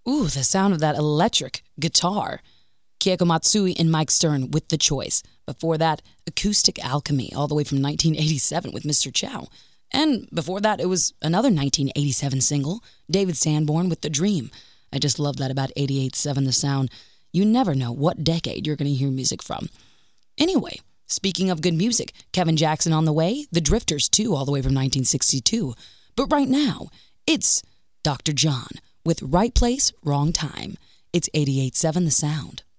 Ooh, the sound of that electric guitar. Keiko Matsui and Mike Stern with The Choice. Before that, Acoustic Alchemy, all the way from 1987 with Mr. Chow. And before that, it was another 1987 single, David Sanborn with The Dream. I just love that about 88.7 The Sound. You never know what decade you're going to hear music from. Anyway, speaking of good music, Kevin Jackson on the way, The Drifters too, all the way from 1962. But right now, it's Dr. John with Right Place, Wrong Time. It's 88.7 The Sound.